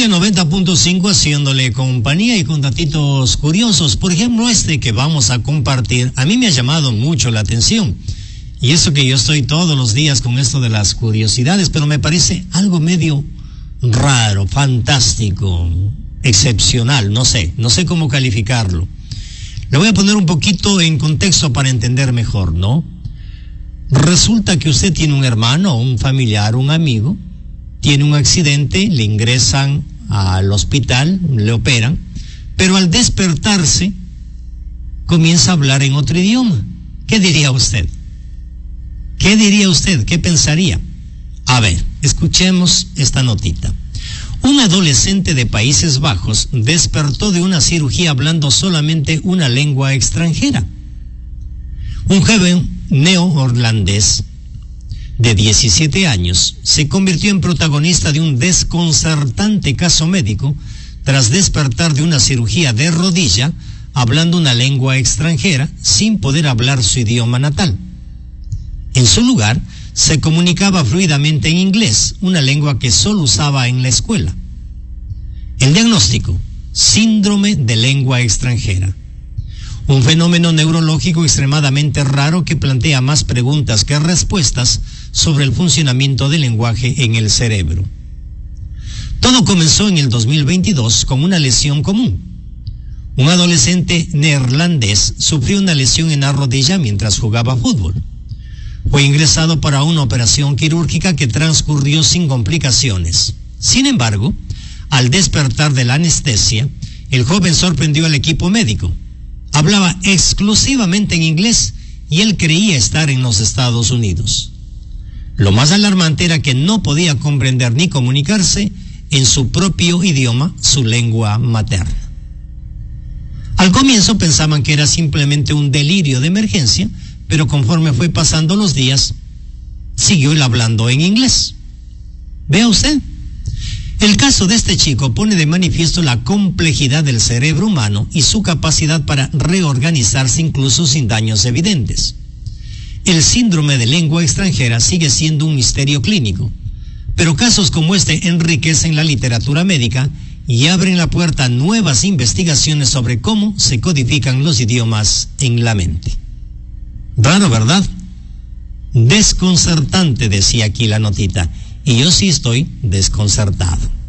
Sigue 90.5 haciéndole compañía y con datitos curiosos. Por ejemplo, este que vamos a compartir, a mí me ha llamado mucho la atención. Y eso que yo estoy todos los días con esto de las curiosidades, pero me parece algo medio raro, fantástico, excepcional, no sé cómo calificarlo. Le voy a poner un poquito en contexto para entender mejor, ¿no? Resulta que usted tiene un hermano, un familiar, un amigo, tiene un accidente, le ingresan al hospital, le operan, pero al despertarse comienza a hablar en otro idioma. ¿Qué diría usted? ¿Qué diría usted? ¿Qué pensaría? A ver, escuchemos esta notita. Un adolescente de Países Bajos despertó de una cirugía hablando solamente una lengua extranjera. Un joven neozelandés de 17 años se convirtió en protagonista de un desconcertante caso médico tras despertar de una cirugía de rodilla hablando una lengua extranjera sin poder hablar su idioma natal. En su lugar, se comunicaba fluidamente en inglés, una lengua que solo usaba en la escuela. El diagnóstico: síndrome de lengua extranjera. Un fenómeno neurológico extremadamente raro que plantea más preguntas que respuestas sobre el funcionamiento del lenguaje en el cerebro. Todo comenzó en el 2022 con una lesión común. Un adolescente neerlandés sufrió una lesión en la rodilla mientras jugaba fútbol. Fue ingresado para una operación quirúrgica que transcurrió sin complicaciones. Sin embargo, al despertar de la anestesia, el joven sorprendió al equipo médico. Hablaba exclusivamente en inglés y él creía estar en los Estados Unidos. Lo más alarmante era que no podía comprender ni comunicarse en su propio idioma, su lengua materna. Al comienzo pensaban que era simplemente un delirio de emergencia, pero conforme fue pasando los días, siguió él hablando en inglés. Vea usted, el caso de este chico pone de manifiesto la complejidad del cerebro humano y su capacidad para reorganizarse incluso sin daños evidentes. El síndrome de lengua extranjera sigue siendo un misterio clínico, pero casos como este enriquecen la literatura médica y abren la puerta a nuevas investigaciones sobre cómo se codifican los idiomas en la mente. Raro, ¿verdad? Desconcertante, decía aquí la notita, y yo sí estoy desconcertado.